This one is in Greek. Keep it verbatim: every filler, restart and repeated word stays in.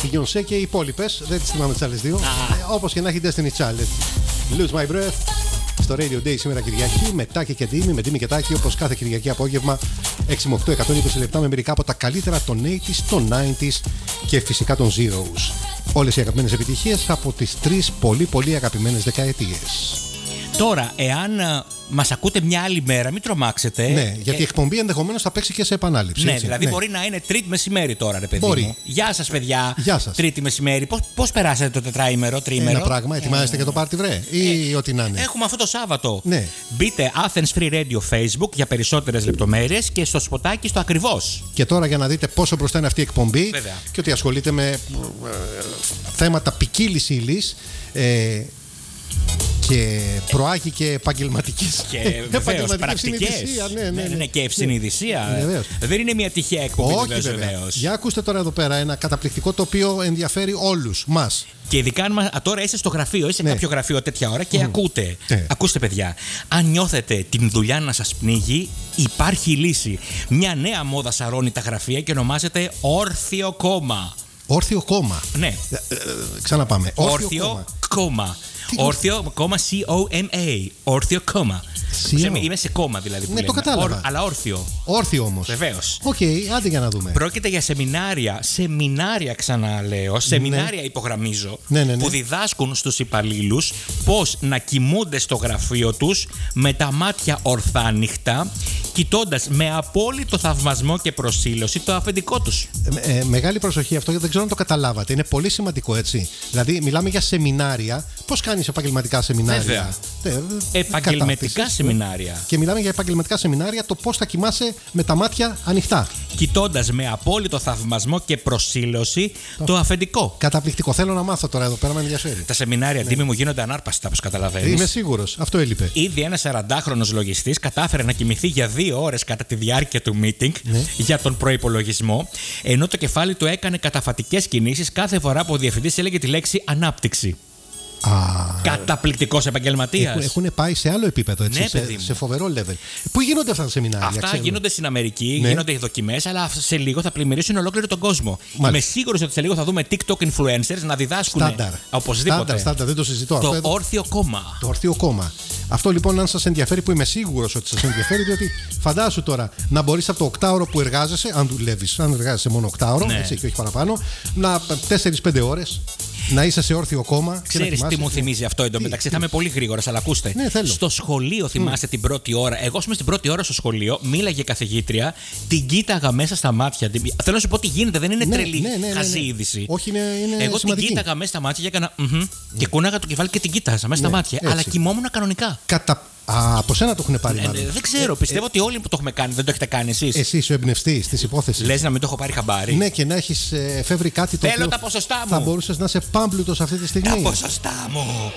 Beyoncé και οι υπόλοιπες. Δεν τις θυμάμαι τις άλλες δύο. Ah. Όπως και να έχει Destiny Child. Lose My Breath. Στο Radio Day σήμερα Κυριακή. Με Τάκη και Ντίμη. Με Ντίμη και Τάκη όπως κάθε Κυριακή απόγευμα. έξι με οκτώ, εκατόν είκοσι λεπτά με μερικά από τα καλύτερα των ογδόντα, των ενενήντα και φυσικά των Zeros. Όλες οι αγαπημένες επιτυχίες από τις τρεις πολύ πολύ αγαπημένες δεκαετίες. Τώρα, εάν μας ακούτε μια άλλη μέρα, μην τρομάξετε. Ναι, γιατί η εκπομπή ενδεχομένως θα παίξει και σε επανάληψη. Ναι, έτσι. δηλαδή ναι. μπορεί να είναι Τρίτη μεσημέρι τώρα, ρε παιδί μπορεί. μου. Γεια σας, παιδιά. Γεια σας. Τρίτη μεσημέρι. Πώς, πώς περάσατε το τετράημερο, τρίμερο? Ένα πράγμα, ετοιμάζεστε για το πάρτι, βρε, ή ε, ό,τι να είναι. Έχουμε αυτό το Σάββατο. Ναι. Μπείτε Athens Free Radio Facebook για περισσότερες λεπτομέρειες και στο σποτάκι στο ακριβώς. Και τώρα για να δείτε πόσο μπροστά είναι αυτή η εκπομπή. Βέβαια. Και ότι ασχολείται με ε, θέματα ποικίλης ύλης. Ε, και προάγει και επαγγελματικές. Και βεβαίως πρακτικές. Ναι, ναι, ναι, ναι. ναι, και ευσυνειδησία. Ναι, δεν είναι μια τυχαία εκπομπή. Όχι, βεβαίως. Για ακούστε τώρα εδώ πέρα ένα καταπληκτικό το οποίο ενδιαφέρει όλους μας. Και ειδικά αν α, τώρα είσαι στο γραφείο, είσαι σε ναι. κάποιο γραφείο τέτοια ώρα και mm. ακούτε. Ναι. Ακούστε, παιδιά, αν νιώθετε την δουλειά να σας πνίγει, υπάρχει λύση. Μια νέα μόδα σαρώνει τα γραφεία και ονομάζεται Όρθιο Κόμμα. Όρθιο Κόμμα. Ναι. Ε, ε, ξαναπάμε. Όρθιο Κόμμα. Όρθιο κόμμα C-O-M-A. Όρθιο κόμμα. Είμαι σε κόμμα δηλαδή. Που ναι, λέμε. το κατάλαβα. Ορ, αλλά όρθιο. Όρθιο όμως. Βεβαίως. Οκ, okay, άντε για να δούμε. Πρόκειται για σεμινάρια. Σεμινάρια ξαναλέω. Σεμινάρια ναι. υπογραμμίζω. Ναι, ναι, ναι. Που διδάσκουν στους υπαλλήλους πώς να κοιμούνται στο γραφείο τους με τα μάτια ορθάνυχτα, κοιτώντας με απόλυτο θαυμασμό και προσήλωση το αφεντικό τους. Ε, ε, μεγάλη προσοχή αυτό, γιατί δεν ξέρω αν το καταλάβατε. Είναι πολύ σημαντικό, έτσι. Δηλαδή, μιλάμε για σεμινάρια. Πώς κάνεις επαγγελματικά σεμινάρια? Βέβαια. Ε, επαγγελματικά σεμινάρια. Και μιλάμε για επαγγελματικά σεμινάρια, το πώς θα κοιμάσαι με τα μάτια ανοιχτά. Κοιτώντας με απόλυτο θαυμασμό και προσήλωση το, το αφεντικό. Καταπληκτικό. Θέλω να μάθω τώρα εδώ πέρα, με ενδιαφέρει. Τα σεμινάρια, ναι. Ντίμη μου, γίνονται ανάρπαστα, όπως καταλαβαίνεις. Είμαι σίγουρος. Αυτό έλειπε. Ήδη ένας σαραντάχρονος λογιστής κατάφερε να κοιμηθεί για δύο ώρες κατά τη διάρκεια του meeting ναι. για τον προϋπολογισμό, ενώ το κεφάλι του έκανε καταφατικές κινήσεις κάθε φορά που ο διευθυντής έλεγε τη λέξη ανάπτυξη. Α, καταπληκτικός επαγγελματίας. Έχουν, έχουν πάει σε άλλο επίπεδο, έτσι, ναι, σε, σε φοβερό level. Πού γίνονται αυτά τα σεμινάρια? Αυτά ξέρουμε. γίνονται στην Αμερική, ναι. γίνονται οι δοκιμές, αλλά σε λίγο θα πλημμυρίσουν ολόκληρο τον κόσμο. Μάλιστα. Είμαι σίγουρος ότι σε λίγο θα δούμε TikTok influencers να διδάσκουν. Στάνταρ. Οπωσδήποτε. Στάνταρ, στάνταρ, δεν το συζητώ. Το αυτό Όρθιο Κόμμα. Το Όρθιο Κόμμα. Αυτό λοιπόν, αν σας ενδιαφέρει, που είμαι σίγουρος ότι σας ενδιαφέρει, διότι φαντάσου τώρα να μπορείς από το οκτάωρο που εργάζεσαι, αν δουλεύεις, αν εργάζεσαι μόνο οκτάωρο, ναι. έτσι, και όχι παραπάνω, να τέσσερις πέντε ώρες. Να είσαι σε όρθιο κόμμα. Ξέρεις τι μου θυμίζει αυτό εντωμεταξύ? Θα είμαι πολύ γρήγορος, αλλά ακούστε. Ναι, θέλω. Στο σχολείο θυμάστε mm. την πρώτη ώρα. Εγώ, είμαι στην πρώτη ώρα στο σχολείο, μίλαγε καθηγήτρια, την κοίταγα μέσα στα μάτια. Θέλω να σου πω τι γίνεται, δεν είναι ναι, τρελή ναι, ναι, ναι, χαζή ναι. είδηση. Όχι, είναι, είναι Εγώ σημαντική. την κοίταγα μέσα στα μάτια και έκανα. Mm-hmm, mm. Και κούναγα το κεφάλι και την κοίταζα μέσα ναι, στα μάτια. έτσι. Αλλά κοιμόμουν κανονικά. Κατά... Α, από σένα το έχουν πάρει, μάλλον. Ε, δεν ξέρω, πιστεύω ε, ότι όλοι που το έχουμε κάνει δεν το έχετε κάνει εσείς. Εσύ ο εμπνευστής της υπόθεσης. Λες να μην το έχω πάρει χαμπάρι? Ναι, και να έχεις ε, φεύγει κάτι το Θέλω οποίο τα ποσοστά μου. Θα μπορούσες να είσαι πάμπλουτος αυτή τη στιγμή. Τα ποσοστά μου.